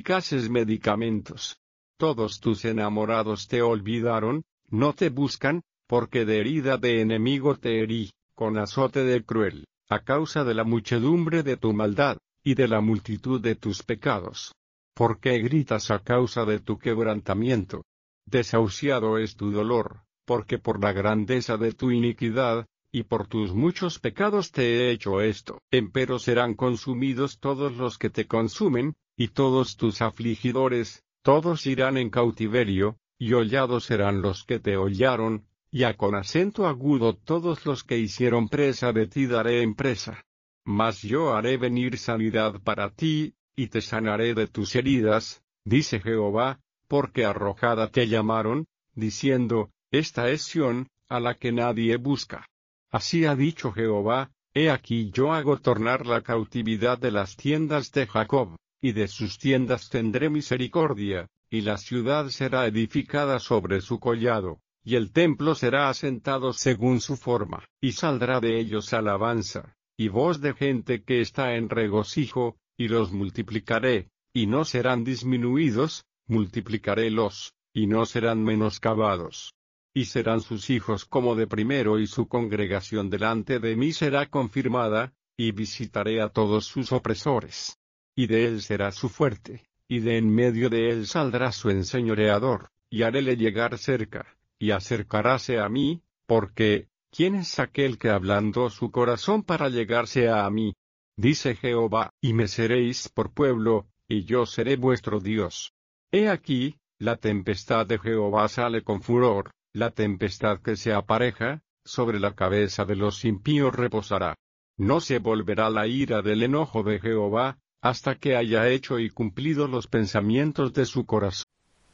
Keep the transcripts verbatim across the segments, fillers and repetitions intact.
eficaces medicamentos. Todos tus enamorados te olvidaron, no te buscan, porque de herida de enemigo te herí, con azote de cruel, a causa de la muchedumbre de tu maldad, y de la multitud de tus pecados. ¿Por qué gritas a causa de tu quebrantamiento? Desahuciado es tu dolor, porque por la grandeza de tu iniquidad, y por tus muchos pecados te he hecho esto. Empero serán consumidos todos los que te consumen, y todos tus afligidores, todos irán en cautiverio, y hollados serán los que te hollaron, y a con acento agudo todos los que hicieron presa de ti daré en presa. Mas yo haré venir sanidad para ti, y te sanaré de tus heridas, dice Jehová, porque arrojada te llamaron, diciendo, esta es Sión, a la que nadie busca. Así ha dicho Jehová, he aquí yo hago tornar la cautividad de las tiendas de Jacob, y de sus tiendas tendré misericordia, y la ciudad será edificada sobre su collado, y el templo será asentado según su forma, y saldrá de ellos alabanza, y voz de gente que está en regocijo, y los multiplicaré, y no serán disminuidos, multiplicarélos, y no serán menoscabados. Y serán sus hijos como de primero y su congregación delante de mí será confirmada, y visitaré a todos sus opresores. Y de él será su fuerte, y de en medio de él saldrá su enseñoreador, y haréle llegar cerca, y acercaráse a mí, porque, ¿quién es aquel que ablandó su corazón para llegarse a mí? Dice Jehová, y me seréis por pueblo, y yo seré vuestro Dios. He aquí, la tempestad de Jehová sale con furor, la tempestad que se apareja, sobre la cabeza de los impíos reposará. No se volverá la ira del enojo de Jehová, hasta que haya hecho y cumplido los pensamientos de su corazón.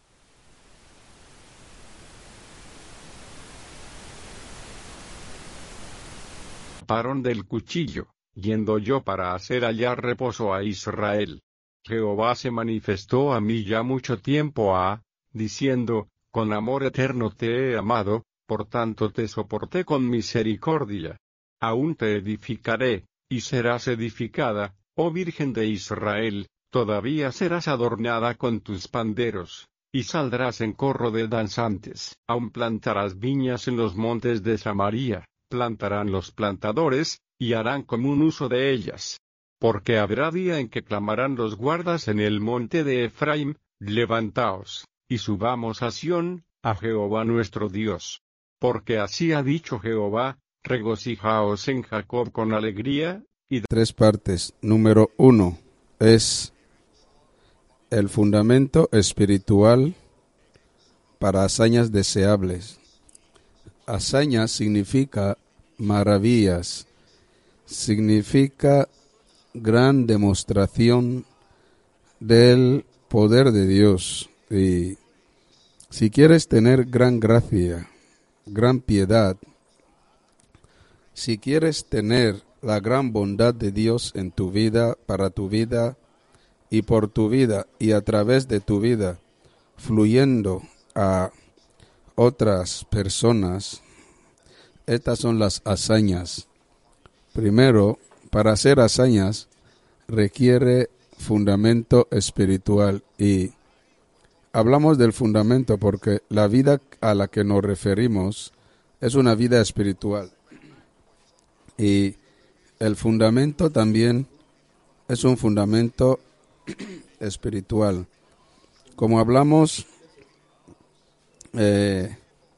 Parón del cuchillo, yendo yo para hacer hallar reposo a Israel. Jehová se manifestó a mí ya mucho tiempo ha, diciendo, con amor eterno te he amado, por tanto te soporté con misericordia. Aún te edificaré, y serás edificada, oh Virgen de Israel, todavía serás adornada con tus panderos, y saldrás en corro de danzantes. Aún plantarás viñas en los montes de Samaria, plantarán los plantadores, y harán común uso de ellas. Porque habrá día en que clamarán los guardas en el monte de Efraín, levantaos, y subamos a Sión, a Jehová nuestro Dios. Porque así ha dicho Jehová, regocijaos en Jacob con alegría, y... Tres partes. Número uno es el fundamento espiritual para hazañas deseables. Hazañas significa maravillas, significa gran demostración del poder de Dios. Y si quieres tener gran gracia, gran piedad, si quieres tener la gran bondad de Dios en tu vida, para tu vida y por tu vida y a través de tu vida, fluyendo a otras personas, estas son las hazañas. Primero, para hacer hazañas requiere fundamento espiritual, y hablamos del fundamento porque la vida a la que nos referimos es una vida espiritual, y el fundamento también es un fundamento espiritual. Como hablamos, eh,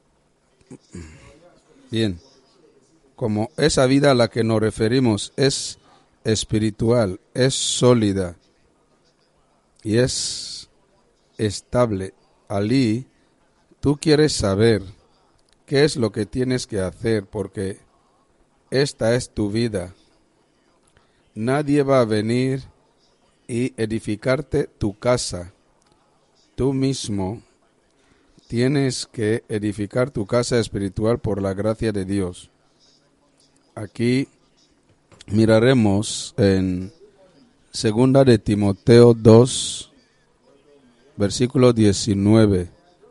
bien, como esa vida a la que nos referimos es espiritual, es sólida y es estable. Allí tú quieres saber qué es lo que tienes que hacer, porque esta es tu vida. Nadie va a venir y edificarte tu casa. Tú mismo tienes que edificar tu casa espiritual por la gracia de Dios. Aquí miraremos en Segunda de Timoteo dos, versículo diecinueve.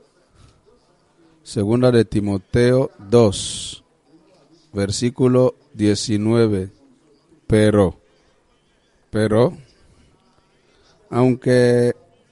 Segunda de Timoteo dos, versículo diecinueve. Pero, pero, aunque